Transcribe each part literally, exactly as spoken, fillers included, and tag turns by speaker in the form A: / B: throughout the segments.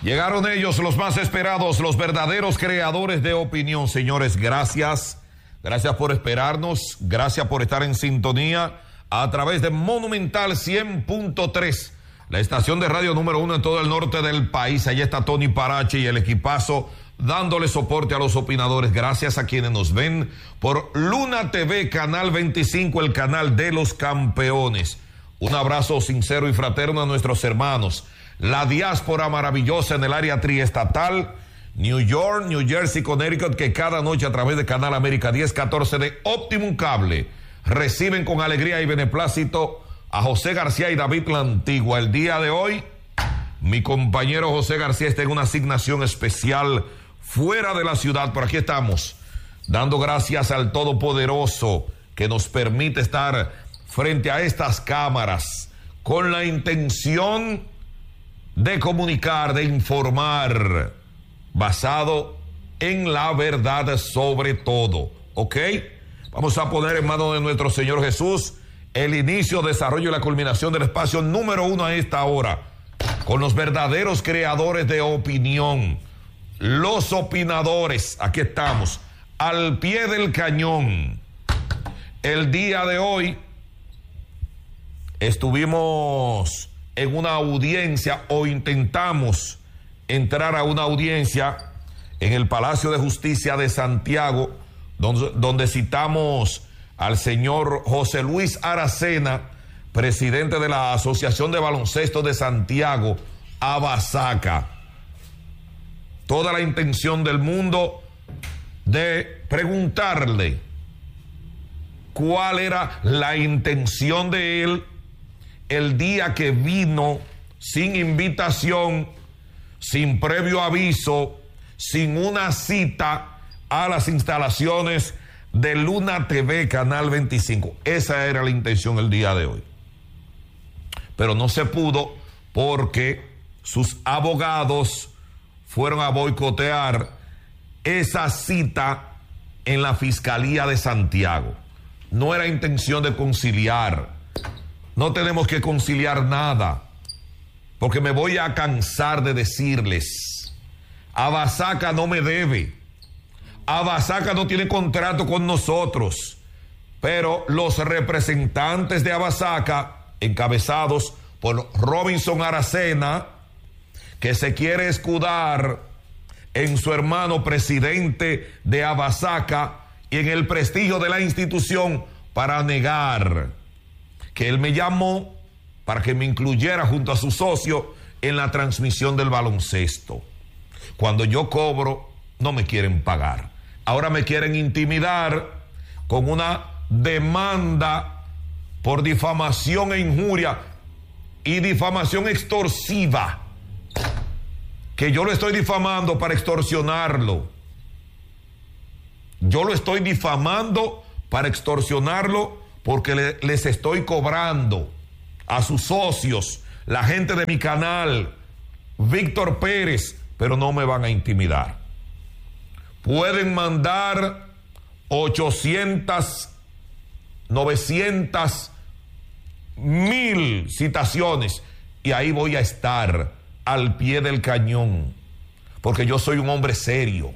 A: Llegaron ellos, los más esperados, los verdaderos creadores de opinión. Señores, gracias. Gracias por esperarnos. Gracias por estar en sintonía a través de Monumental cien punto tres, la estación de radio número uno en todo el norte del país. Allí está Tony Parache y el equipazo dándole soporte a los opinadores. Gracias a quienes nos ven por Luna T V, Canal veinticinco, el canal de los campeones. Un abrazo sincero y fraterno a nuestros hermanos, la diáspora maravillosa en el área triestatal, New York, New Jersey, Connecticut, que cada noche a través de Canal América diez catorce de Optimum Cable reciben con alegría y beneplácito a José García y David La Antigua. El día de hoy, mi compañero José García está en una asignación especial fuera de la ciudad, pero aquí estamos, dando gracias al Todopoderoso que nos permite estar frente a estas cámaras con la intención de comunicar, de informar, basado en la verdad sobre todo, ¿ok? Vamos a poner en manos de nuestro Señor Jesús el inicio, desarrollo y la culminación del espacio número uno a esta hora, con los verdaderos creadores de opinión, los opinadores. Aquí estamos, al pie del cañón. El día de hoy estuvimos en una audiencia, o intentamos entrar a una audiencia en el Palacio de Justicia de Santiago, donde, donde citamos al señor José Luis Aracena, presidente de la Asociación de Baloncesto de Santiago, Abasaca. Toda la intención del mundo de preguntarle cuál era la intención de él el día que vino sin invitación, sin previo aviso, sin una cita a las instalaciones de Luna T V, Canal veinticinco. Esa era la intención el día de hoy. Pero no se pudo porque sus abogados fueron a boicotear esa cita en la Fiscalía de Santiago. No era intención de conciliar. No tenemos que conciliar nada, porque me voy a cansar de decirles, Abasaca no me debe, Abasaca no tiene contrato con nosotros, pero los representantes de Abasaca, encabezados por Robinson Aracena, que se quiere escudar en su hermano presidente de Abasaca y en el prestigio de la institución, para negar que él me llamó para que me incluyera junto a su socio en la transmisión del baloncesto. Cuando yo cobro, no me quieren pagar. Ahora me quieren intimidar con una demanda por difamación e injuria y difamación extorsiva, que yo lo estoy difamando para extorsionarlo. Yo lo estoy difamando para extorsionarlo porque le, les estoy cobrando a sus socios, la gente de mi canal, Víctor Pérez, pero no me van a intimidar. Pueden mandar ochocientas, novecientas, mil citaciones y ahí voy a estar al pie del cañón, porque yo soy un hombre serio,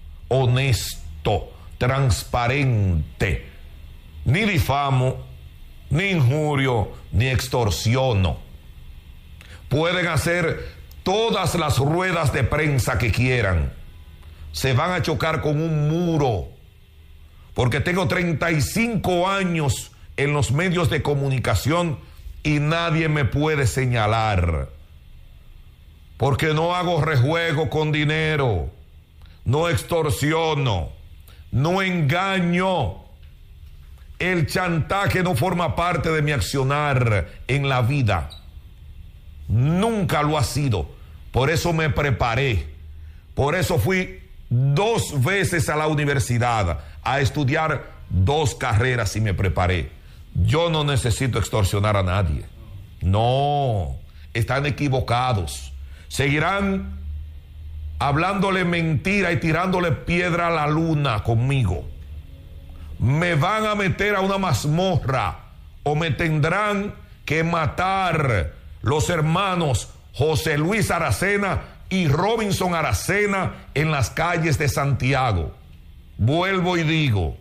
A: honesto, transparente. Ni difamo, ni injurio, ni extorsiono. Pueden hacer todas las ruedas de prensa que quieran. Se van a chocar con un muro, porque tengo treinta y cinco años en los medios de comunicación y nadie me puede señalar, porque no hago rejuego con dinero, no extorsiono, no engaño. El chantaje no forma parte de mi accionar en la vida. Nunca lo ha sido. Por eso me preparé. Por eso fui dos veces a la universidad a estudiar dos carreras y me preparé. Yo no necesito extorsionar a nadie. No, están equivocados. Seguirán hablándole mentira y tirándole piedra a la luna conmigo. Me van a meter a una mazmorra o me tendrán que matar los hermanos José Luis Aracena y Robinson Aracena en las calles de Santiago. Vuelvo y digo,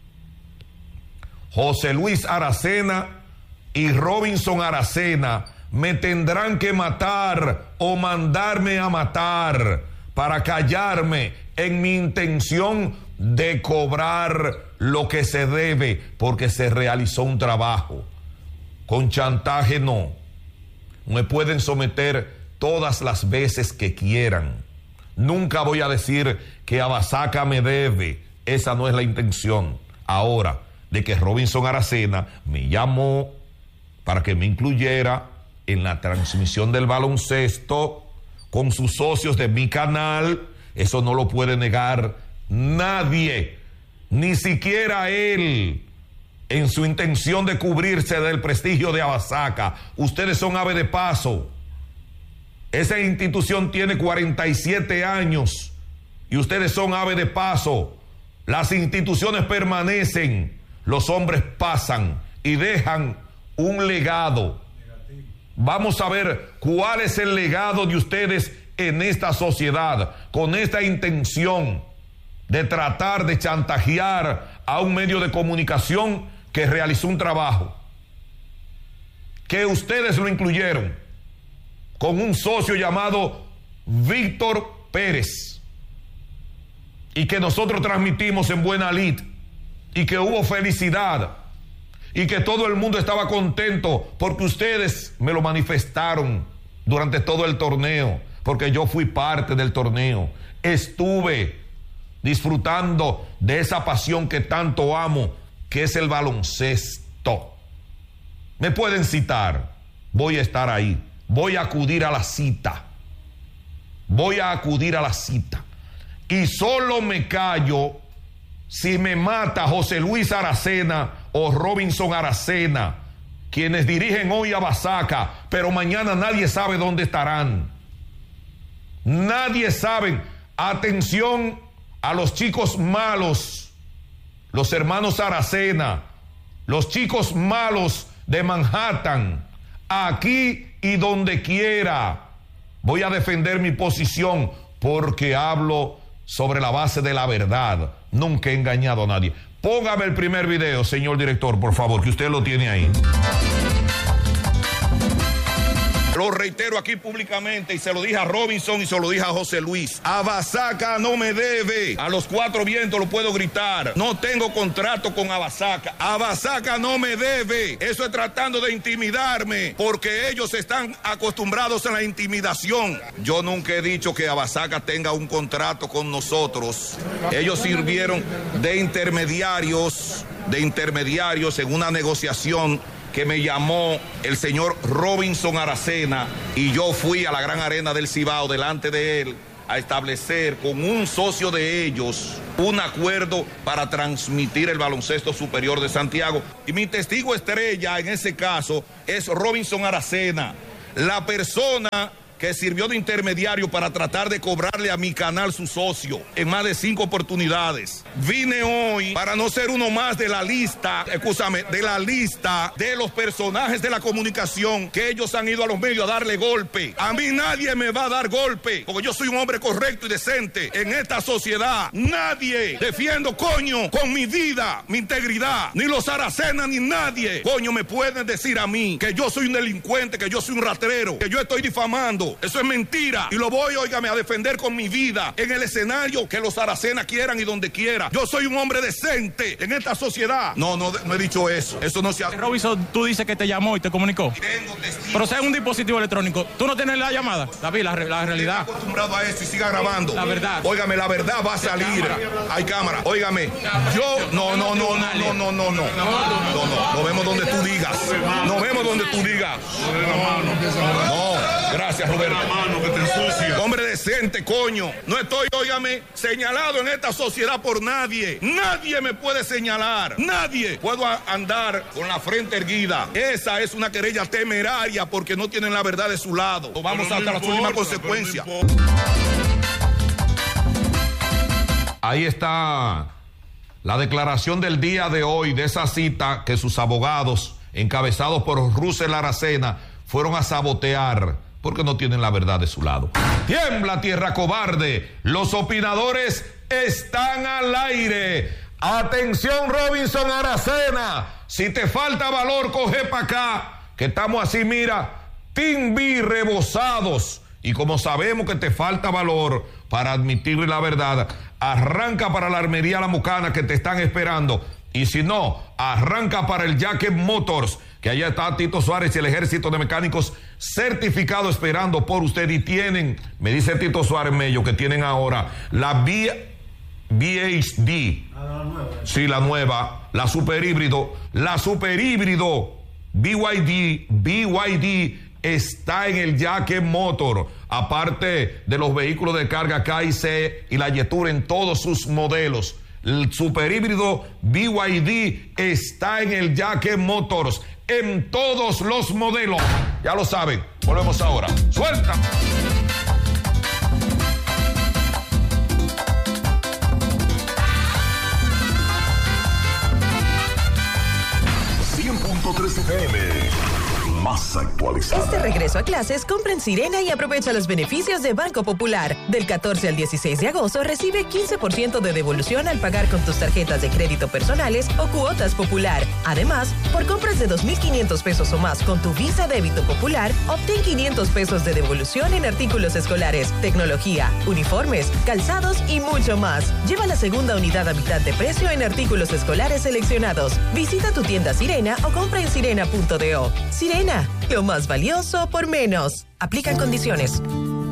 A: José Luis Aracena y Robinson Aracena me tendrán que matar o mandarme a matar para callarme en mi intención de cobrar lo que se debe porque se realizó un trabajo. Con chantaje no. Me pueden someter todas las veces que quieran. Nunca voy a decir que Abasaca me debe. Esa no es la intención. Ahora, de que Robinson Aracena me llamó para que me incluyera en la transmisión del baloncesto con sus socios de mi canal, eso no lo puede negar nadie, ni siquiera él, en su intención de cubrirse del prestigio de Abasaca. Ustedes son ave de paso. Esa institución tiene cuarenta y siete años y ustedes son ave de paso. Las instituciones permanecen, los hombres pasan y dejan un legado. Vamos a ver cuál es el legado de ustedes en esta sociedad, con esta intención de tratar de chantajear a un medio de comunicación que realizó un trabajo, que ustedes lo incluyeron con un socio llamado Víctor Pérez, y que nosotros transmitimos en Buena Lid, y que hubo felicidad, y que todo el mundo estaba contento porque ustedes me lo manifestaron durante todo el torneo, porque yo fui parte del torneo. Estuve disfrutando de esa pasión que tanto amo, que es el baloncesto. Me pueden citar, voy a estar ahí, voy a acudir a la cita, voy a acudir a la cita, y solo me callo si me mata José Luis Aracena o Robinson Aracena, quienes dirigen hoy a Abasaca, pero mañana nadie sabe dónde estarán. Nadie sabe. Atención a los chicos malos, los hermanos Aracena, los chicos malos de Manhattan, aquí y donde quiera. Voy a defender mi posición porque hablo sobre la base de la verdad. Nunca he engañado a nadie. Póngame el primer video, señor director, por favor, que usted lo tiene ahí. Lo reitero aquí públicamente y se lo dije a Robinson y se lo dije a José Luis. Abasaca no me debe. A los cuatro vientos lo puedo gritar. No tengo contrato con Abasaca. Abasaca no me debe. Eso es tratando de intimidarme porque ellos están acostumbrados a la intimidación. Yo nunca he dicho que Abasaca tenga un contrato con nosotros. Ellos sirvieron de intermediarios, de intermediarios en una negociación que me llamó el señor Robinson Aracena y yo fui a la Gran Arena del Cibao delante de él a establecer con un socio de ellos un acuerdo para transmitir el baloncesto superior de Santiago. Y mi testigo estrella en ese caso es Robinson Aracena, la persona que sirvió de intermediario para tratar de cobrarle a mi canal su socio en más de cinco oportunidades. Vine hoy para no ser uno más de la lista, escúchame, de la lista de los personajes de la comunicación que ellos han ido a los medios a darle golpe. A mí nadie me va a dar golpe, porque yo soy un hombre correcto y decente en esta sociedad. Nadie defiendo, coño, con mi vida, mi integridad, ni los Aracena ni nadie, coño, me pueden decir a mí que yo soy un delincuente, que yo soy un rastrero, que yo estoy difamando. Eso es mentira y lo voy, óigame, a defender con mi vida en el escenario que los Aracena quieran y donde quiera. Yo soy un hombre decente en esta sociedad. No, no, no he dicho eso. Eso no se hace.
B: Robinson, tú dices que te llamó y te comunicó.
A: Tengo testigos.
B: Pero sea un dispositivo electrónico. ¿Tú no tienes la llamada? David, la, la realidad.
A: Estoy acostumbrado a eso y siga grabando.
B: La verdad.
A: Óigame, la verdad va a salir. Hay cámara. Óigame, yo no, no, no, no, no, no, no, no. No, no. Nos vemos donde tú digas. Nos vemos donde tú digas. No, gracias, Roberto. Hombre decente, coño. No estoy, óigame, señalado en esta sociedad por nadie. Nadie me puede señalar. Nadie. Puedo andar con la frente erguida. Esa es una querella temeraria porque no tienen la verdad de su lado. Vamos no hasta las últimas consecuencias. No Ahí está la declaración del día de hoy de esa cita que sus abogados, encabezados por Russell Aracena, fueron a sabotear porque no tienen la verdad de su lado. Tiembla tierra cobarde, los opinadores están al aire. Atención Robinson Aracena, si te falta valor coge para acá, que estamos así, mira, timbi rebosados, y como sabemos que te falta valor para admitir la verdad, arranca para la Armería La Mucana que te están esperando, y si no, arranca para el Jacket Motors, que allá está Tito Suárez y el Ejército de Mecánicos certificado esperando por usted, y tienen, me dice Tito Suárez Mello, que tienen ahora la B, B H D, ah, la nueva. Sí, la nueva, la super híbrido, la super híbrido B Y D, B Y D está en el Jacket Motor, aparte de los vehículos de carga K y C y la Yetur en todos sus modelos. El super híbrido B Y D está en el Jacket Motors en todos los modelos. Ya lo saben, volvemos ahora. ¡Suelta!
C: cien punto tres F M, más actualizada.
D: Este regreso a clases, compra en Sirena y aprovecha los beneficios de Banco Popular. Del catorce al dieciséis de agosto recibe quince por ciento de devolución al pagar con tus tarjetas de crédito personales o cuotas Popular. Además, por compras de dos mil quinientos pesos o más con tu Visa Débito Popular, obtén quinientos pesos de devolución en artículos escolares, tecnología, uniformes, calzados y mucho más. Lleva la segunda unidad a mitad de precio en artículos escolares seleccionados. Visita tu tienda Sirena o compra en sirena punto do. Sirena, lo más valioso por menos. Aplican condiciones.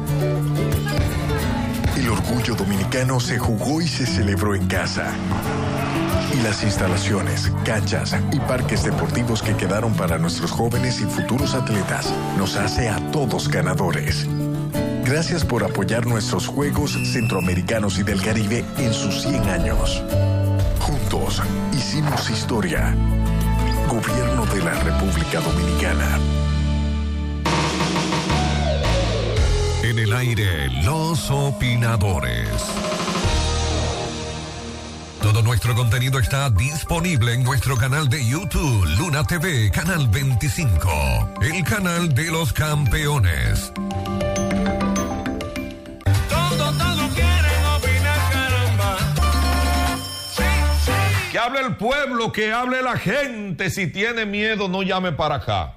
C: El orgullo dominicano se jugó y se celebró en casa. Y las instalaciones, canchas y parques deportivos que quedaron para nuestros jóvenes y futuros atletas nos hace a todos ganadores. Gracias por apoyar nuestros Juegos Centroamericanos y del Caribe en sus cien años. Juntos hicimos historia. Gobierno de la República Dominicana.
E: En el aire, los opinadores. Todo nuestro contenido está disponible en nuestro canal de YouTube, Luna T V, Canal veinticinco, el canal de los campeones.
F: Todo, todo quieren opinar, caramba. Sí, sí.
A: Que hable el pueblo, que hable la gente. Si tiene miedo, no llame para acá.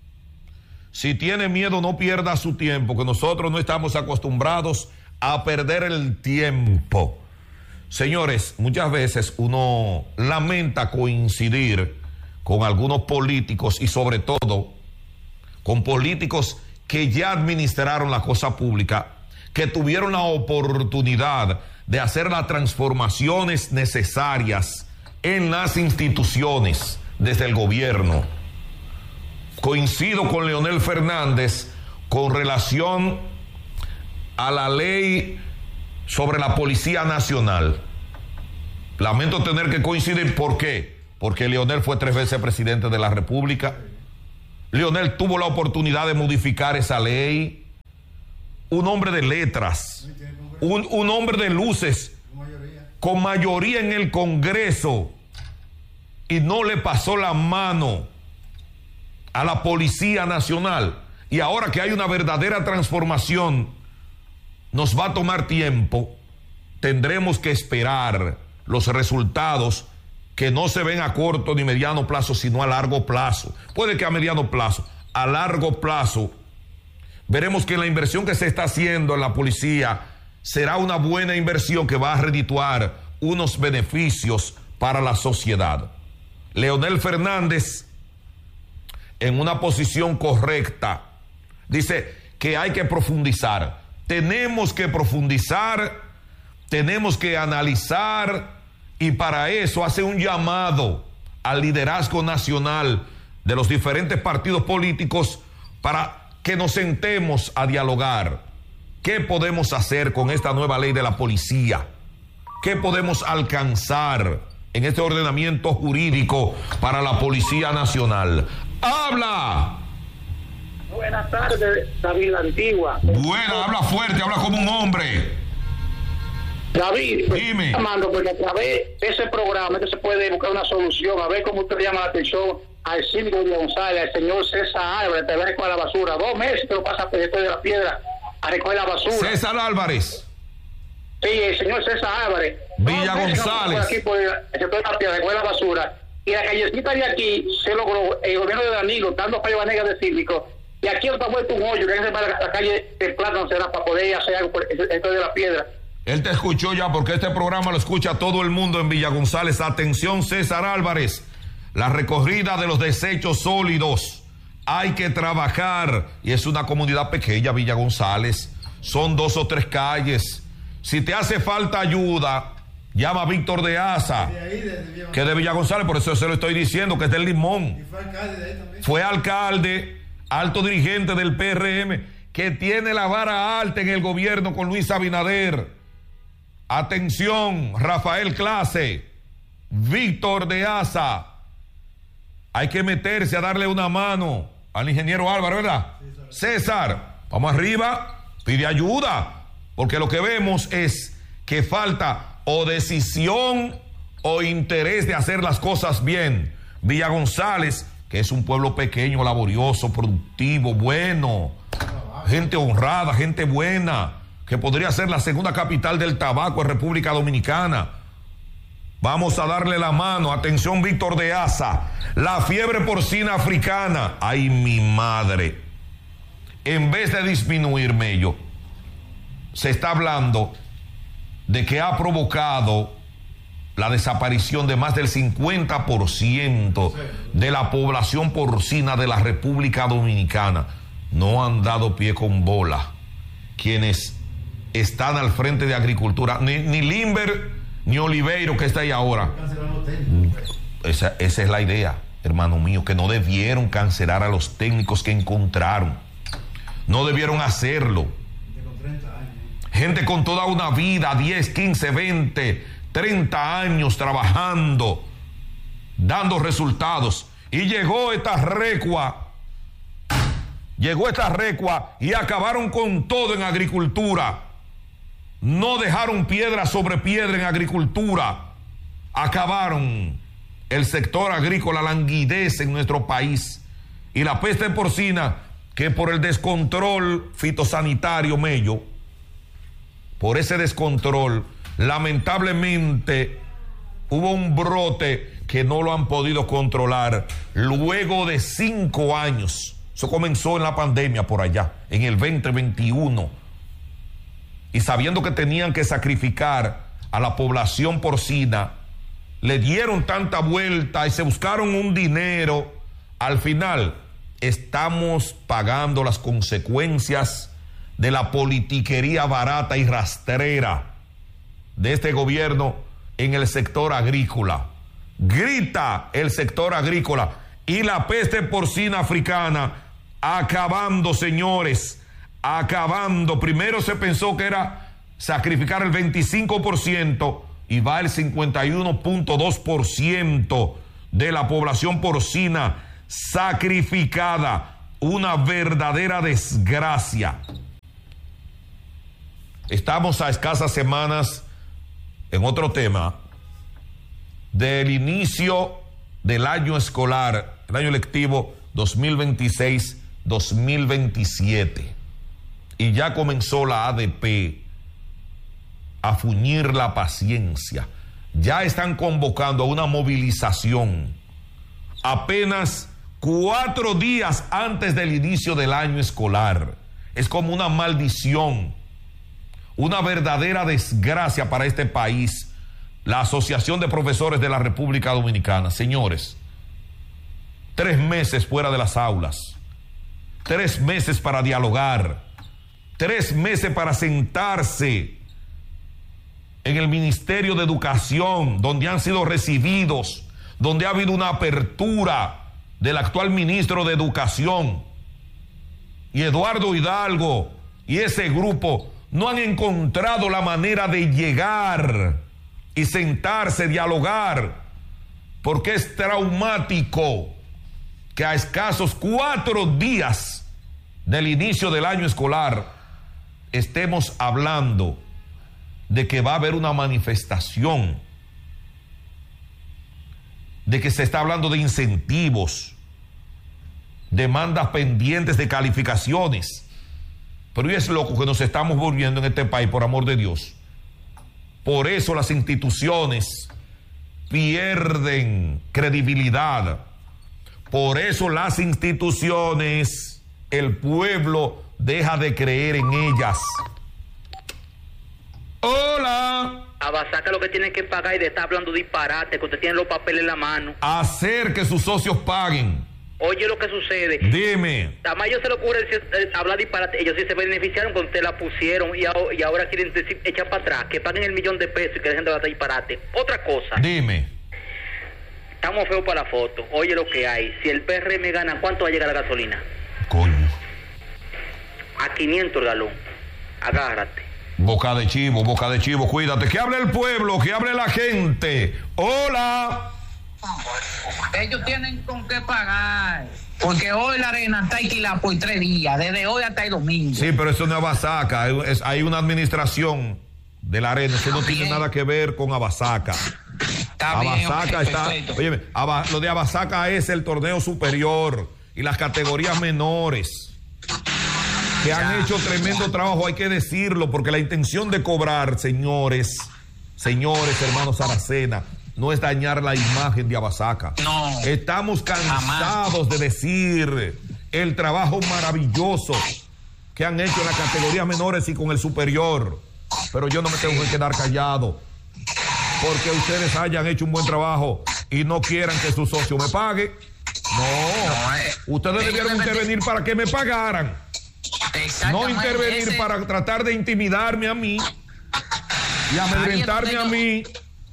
A: Si tiene miedo, no pierda su tiempo, que nosotros no estamos acostumbrados a perder el tiempo. Señores, muchas veces uno lamenta coincidir con algunos políticos y sobre todo con políticos que ya administraron la cosa pública, que tuvieron la oportunidad de hacer las transformaciones necesarias en las instituciones desde el gobierno. Coincido con Leonel Fernández con relación a la ley sobre la Policía Nacional. Lamento tener que coincidir. ¿Por qué? Porque Leonel fue tres veces presidente de la República. Leonel tuvo la oportunidad de modificar esa ley. Un hombre de letras, un, un hombre de luces, con mayoría en el Congreso, y no le pasó la mano a la Policía Nacional. Y ahora que hay una verdadera transformación, nos va a tomar tiempo. Tendremos que esperar los resultados que no se ven a corto ni mediano plazo, sino a largo plazo. Puede que a mediano plazo, a largo plazo, veremos que la inversión que se está haciendo en la policía será una buena inversión que va a redituar unos beneficios para la sociedad. Leonel Fernández, en una posición correcta, dice que hay que profundizar. Tenemos que profundizar, tenemos que analizar, y para eso hace un llamado al liderazgo nacional de los diferentes partidos políticos para que nos sentemos a dialogar. ¿Qué podemos hacer con esta nueva ley de la policía? ¿Qué podemos alcanzar en este ordenamiento jurídico para la Policía Nacional? ¡Habla!
G: Buenas tardes, David La Antigua.
A: Buena, habla fuerte, habla como un hombre.
G: David,
A: dime.
G: Estoy llamando porque a través de ese programa que se puede buscar una solución, a ver cómo usted llama la atención al síndico de González, al señor César Álvarez, te va a recoger la basura. Dos meses te lo pasa después de la piedra a recoger la basura.
A: César Álvarez.
G: Sí, el señor César Álvarez.
A: Villa
G: Dos meses
A: González.
G: Por aquí por el sector de la piedra, recoger la basura. Y la callecita de aquí se logró el gobierno de Danilo, dando fallo Vanegas de cívico. Y aquí está vuelto un hoyo, que es para la calle de Plátano será para poder hacer algo por esto de la piedra.
A: Él te escuchó ya porque este programa lo escucha todo el mundo en Villa González. Atención, César Álvarez. La recogida de los desechos sólidos. Hay que trabajar. Y es una comunidad pequeña, Villa González. Son dos o tres calles. Si te hace falta ayuda, llama a Víctor de Asa, que es de Villa González. Por eso se lo estoy diciendo, que es del Limón.
H: Y fue alcalde de ahí también.
A: Fue alcalde, alto dirigente del P R M, que tiene la vara alta en el gobierno con Luis Abinader. Atención, Rafael Clase, Víctor de Asa. Hay que meterse a darle una mano al ingeniero Álvaro, ¿verdad? Sí, César, vamos arriba, pide ayuda, porque lo que vemos es que falta o decisión o interés de hacer las cosas bien. Villa González, que es un pueblo pequeño, laborioso, productivo, bueno, gente honrada, gente buena, que podría ser la segunda capital del tabaco en República Dominicana. Vamos a darle la mano. Atención, Víctor de Asa. La fiebre porcina africana. Ay, mi madre. En vez de disminuir, Mello, se está hablando de que ha provocado la desaparición de más del cincuenta por ciento de la población porcina de la República Dominicana. No han dado pie con bola quienes están al frente de agricultura, ni, ni Limber ni Oliveiro, que está ahí ahora. Esa, esa es la idea, hermano mío, que no debieron cancelar a los técnicos que encontraron. No debieron hacerlo. Gente con toda una vida, diez, quince, veinte, treinta años trabajando, dando resultados. Y llegó esta recua, llegó esta recua y acabaron con todo en agricultura. No dejaron piedra sobre piedra en agricultura. Acabaron. El sector agrícola languidece en nuestro país. Y la peste porcina, que por el descontrol fitosanitario, Mello, por ese descontrol, lamentablemente hubo un brote que no lo han podido controlar luego de cinco años. Eso comenzó en la pandemia por allá, en el veinte veintiuno. Y sabiendo que tenían que sacrificar a la población porcina, le dieron tanta vuelta y se buscaron un dinero. Al final, estamos pagando las consecuencias de la politiquería barata y rastrera de este gobierno en el sector agrícola. Grita el sector agrícola y la peste porcina africana acabando, señores. Acabando. Primero se pensó que era sacrificar el veinticinco por ciento y va el cincuenta y uno punto dos por ciento de la población porcina sacrificada. Una verdadera desgracia. Estamos a escasas semanas, en otro tema, del inicio del año escolar, el año lectivo dos mil veintiséis dos mil veintisiete. Y ya comenzó la A D P a fuñir la paciencia. Ya están convocando a una movilización apenas cuatro días antes del inicio del año escolar. Es como una maldición, una verdadera desgracia para este país. La Asociación de Profesores de la República Dominicana. Señores, tres meses fuera de las aulas, tres meses para dialogar, tres meses para sentarse en el Ministerio de Educación, donde han sido recibidos, donde ha habido una apertura del actual ministro de Educación. Y Eduardo Hidalgo y ese grupo no han encontrado la manera de llegar y sentarse, dialogar, porque es traumático que a escasos cuatro días del inicio del año escolar estemos hablando de que va a haber una manifestación de que se está hablando de incentivos, demandas pendientes de calificaciones. Pero es loco que nos estamos volviendo en este país, por amor de Dios. Por eso las instituciones pierden credibilidad. Por eso las instituciones, el pueblo deja de creer en ellas. Hola.
H: A Basaca lo que tienen que pagar y de estar hablando disparate, que usted tiene los papeles en la mano.
A: Hacer que sus socios paguen.
H: Oye lo que sucede.
A: Dime.
H: Además ellos se le ocurre eh, hablar disparate. Ellos sí se beneficiaron cuando usted la pusieron y, ahora, y ahora quieren decir, echar para atrás, que paguen el millón de pesos y que dejen de hablar disparate. Otra cosa.
A: Dime.
H: Estamos feos para la foto. Oye lo que hay. Si el P R M gana, ¿cuánto va a llegar la gasolina?
A: Coño.
H: A quinientos el galón. Agárrate.
A: Boca de chivo, boca de chivo, cuídate. Que hable el pueblo, que hable la gente. Hola.
I: Ellos tienen con qué pagar. Porque hoy la arena está alquilada por tres días, desde hoy hasta el domingo.
A: Sí, pero eso no es Abasaca, es, hay una administración de la arena, eso no
I: Está
A: tiene
I: bien.
A: nada que ver con Abasaca.
I: Está bien,
A: Abasaca
I: ok,
A: está,
I: perfecto.
A: óyeme, Aba- lo de Abasaca es el torneo superior y las categorías menores, que han hecho tremendo trabajo, hay que decirlo, porque la intención de cobrar, señores, señores, hermanos Aracena, no es dañar la imagen de Abasaca.
I: No.
A: Estamos cansados de decir el trabajo maravilloso que han hecho en las categorías menores y con el superior. Pero yo no me tengo que quedar callado porque ustedes hayan hecho un buen trabajo y no quieran que su socio me pague. No,
I: No, eh,
A: ustedes
I: ellos
A: debieron
I: deben de-
A: intervenir para que me pagaran. No
I: Exactamente,
A: intervenir
I: ese-
A: para tratar de intimidarme a mí y amedrentarme
I: Ahí es
A: a
I: donde
A: mí.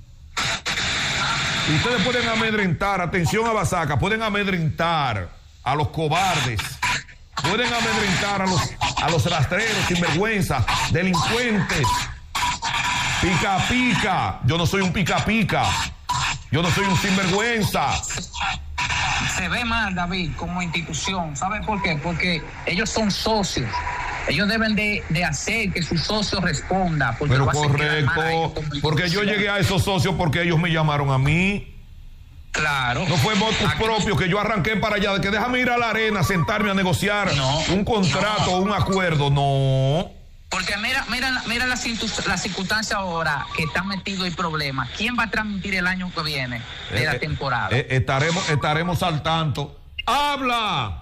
A: Ustedes pueden amedrentar, atención a Basaca, pueden amedrentar a los cobardes, pueden amedrentar a los, a los rastreros, sinvergüenzas, delincuentes, pica pica. Yo no soy un pica pica, yo no soy un sinvergüenza.
I: Se ve mal, David, como institución. ¿Sabe por qué? Porque ellos son socios. Ellos deben de, de hacer que sus socios respondan. Porque
A: Pero
I: lo hacen quedar mal a ellos
A: correcto,
I: como
A: porque yo
I: institución.
A: llegué a esos socios porque ellos me llamaron a mí.
I: Claro.
A: No fue votos
I: Aquí-
A: propios que yo arranqué para allá, de que déjame ir a la arena, sentarme a negociar
I: No,
A: un contrato o
I: no.
A: un acuerdo. No.
I: Porque mira, mira, mira la, circun- la circunstancia ahora que está metido el problema. ¿Quién va a transmitir el año que viene de
A: Eh,
I: la
A: eh,
I: temporada?
A: eh, estaremos, estaremos al tanto. ¡Habla!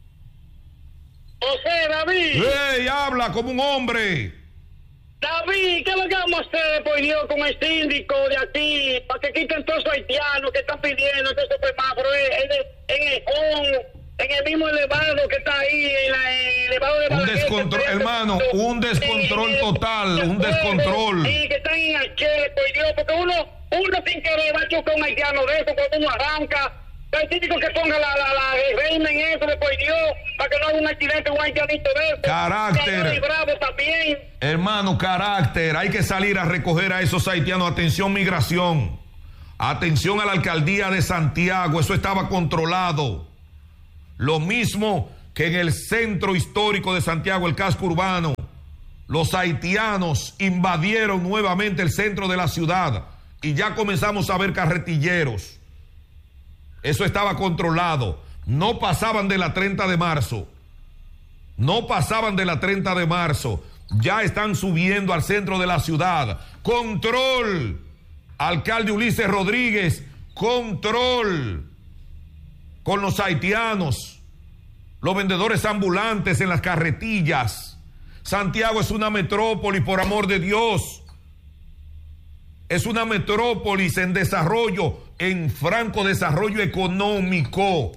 G: José, David,
A: ¡Ey, habla como un hombre!
G: David, ¿qué es lo que vamos a hacer, por Dios, con el síndico de aquí? Para que quiten todos esos haitianos que están pidiendo estos semáforos en, el- en el home, en el mismo elevado que está ahí, en, la, en el elevado de
A: Un
G: Balaguer,
A: descontrol,
G: que-
A: hermano, un descontrol
G: Sí,
A: total, un
G: de
A: descontrol.
G: Sí, que están en H, por Dios, porque uno, uno sin querer va a chocar un haitiano de eso cuando uno arranca. El síndico que ponga la, la, la el régimen en eso, de por Dios, para que no haga un accidente, un haitianito de eso.
A: Carácter.
G: Y Bravo también.
A: Hermano, carácter, hay que salir a recoger a esos haitianos. Atención, migración. Atención a la alcaldía de Santiago, eso estaba controlado. Lo mismo que en el centro histórico de Santiago, el casco urbano. Los haitianos invadieron nuevamente el centro de la ciudad y ya comenzamos a ver carretilleros. Eso estaba controlado. No pasaban de la treinta de marzo. No pasaban de la treinta de marzo. Ya están subiendo al centro de la ciudad. Control. Alcalde Ulises Rodríguez, control con los haitianos, los vendedores ambulantes en las carretillas. Santiago es una metrópoli, por amor de Dios. Es una metrópolis en desarrollo, en franco desarrollo económico.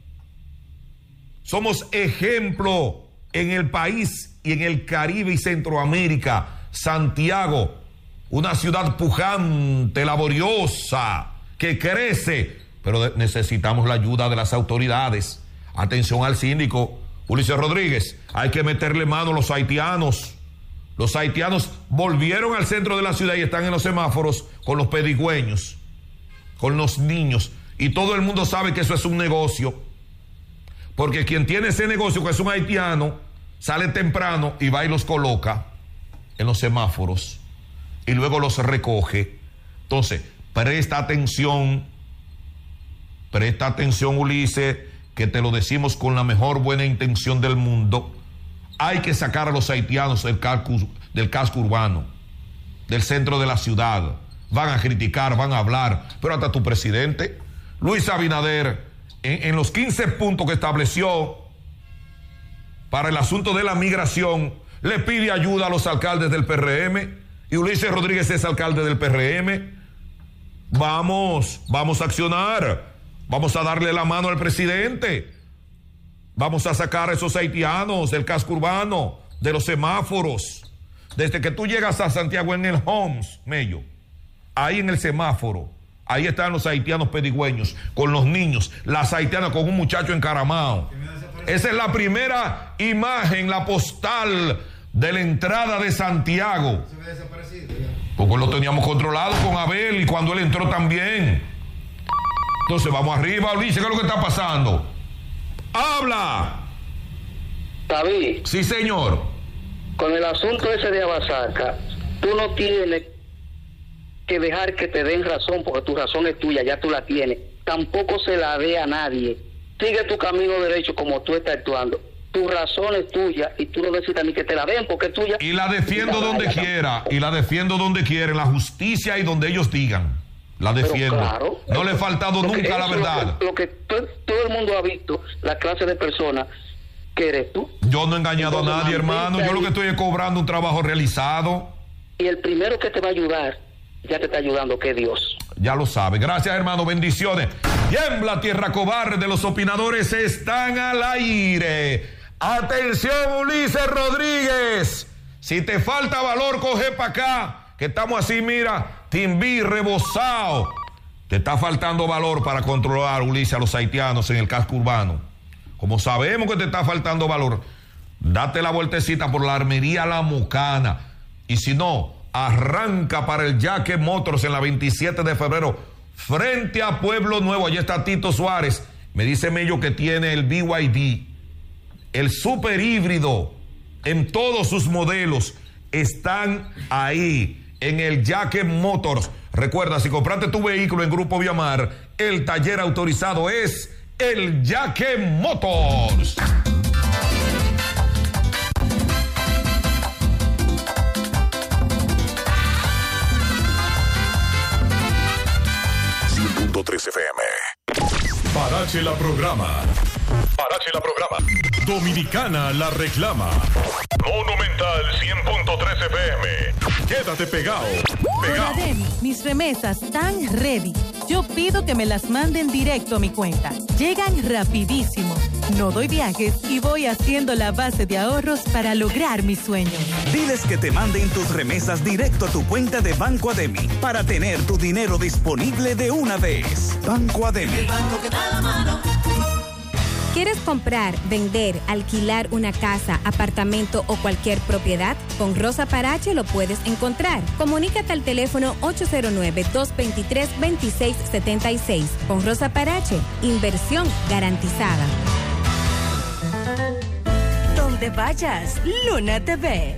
A: Somos ejemplo en el país y en el Caribe y Centroamérica. Santiago, una ciudad pujante, laboriosa, que crece, pero necesitamos la ayuda de las autoridades. Atención al síndico Ulises Rodríguez, hay que meterle mano a los haitianos. Los haitianos volvieron al centro de la ciudad y están en los semáforos con los pedigüeños, con los niños, y todo el mundo sabe que eso es un negocio, porque quien tiene ese negocio, que es un haitiano, sale temprano y va y los coloca en los semáforos y luego los recoge. Entonces, presta atención Presta atención, Ulises, que te lo decimos con la mejor buena intención del mundo. Hay que sacar a los haitianos del casco, del casco urbano, del centro de la ciudad. Van a criticar, van a hablar, pero hasta tu presidente, Luis Abinader, en, en los quince puntos que estableció para el asunto de la migración, le pide ayuda a los alcaldes del P R M, y Ulises Rodríguez es alcalde del P R M. Vamos, vamos a accionar, vamos a darle la mano al presidente, vamos a sacar a esos haitianos del casco urbano, de los semáforos. Desde que tú llegas a Santiago en el Homs, Mello, ahí en el semáforo, ahí están los haitianos pedigüeños, con los niños, las haitianas con un muchacho encaramado. Esa es la primera imagen, la postal de la entrada de Santiago. Porque lo teníamos controlado con Abel y cuando él entró también. Entonces vamos arriba, Ulises, ¿qué es lo que está pasando? ¡Habla!
G: David.
A: Sí, señor.
G: Con el asunto ese de Abasaca, tú no tienes que dejar que te den razón, porque tu razón es tuya, ya tú la tienes. Tampoco se la dé a nadie. Sigue tu camino derecho como tú estás actuando. Tu razón es tuya y tú no necesitas ni que te la den porque es tuya.
A: Y la defiendo donde quiera, y la defiendo donde quiera, en la justicia y donde ellos digan. La defiendo. Claro, no le he faltado nunca la verdad.
G: Lo que, lo que todo, todo el mundo ha visto, la clase de persona que eres tú.
A: Yo no he engañado Entonces, a nadie, hermano. Yo lo que estoy es cobrando un trabajo realizado.
G: Y el primero que te va a ayudar, ya te está ayudando, que es Dios.
A: Ya lo sabe. Gracias, hermano. Bendiciones. Tiembla tierra cobarde, los opinadores están al aire. Atención, Ulises Rodríguez. Si te falta valor, coge para acá, que estamos así, mira, timbí, rebosado. Te está faltando valor para controlar, Ulises, a los haitianos en el casco urbano. Como sabemos que te está faltando valor, date la vueltecita por la armería La Mucana. Y si no, arranca para el Jaque Motors en la veintisiete de febrero, frente a Pueblo Nuevo. Allí está Tito Suárez. Me dice Mello que tiene el B Y D, el super híbrido, en todos sus modelos. Están ahí, en el Jaque Motors. Recuerda, si compraste tu vehículo en Grupo Viamar, el taller autorizado es el Jaque Motors.
C: cien punto tres F M.
J: Parache la programa. Parache la programa. Dominicana la reclama. Monumental cien punto tres F M. Quédate pegado. Pegado.
K: Ademi, mis remesas están ready. Yo pido que me las manden directo a mi cuenta. Llegan rapidísimo. No doy viajes y voy haciendo la base de ahorros para lograr mis sueños.
L: Diles que te manden tus remesas directo a tu cuenta de Banco Ademi para tener tu dinero disponible de una vez. Banco Ademi.
M: El banco que da la mano. ¿Quieres comprar, vender, alquilar una casa, apartamento o cualquier propiedad? Con Rosa Parache lo puedes encontrar. Comunícate al teléfono ocho cero nueve, dos dos tres, dos seis siete seis. Con Rosa Parache, inversión garantizada.
N: Donde vayas, Luna T V.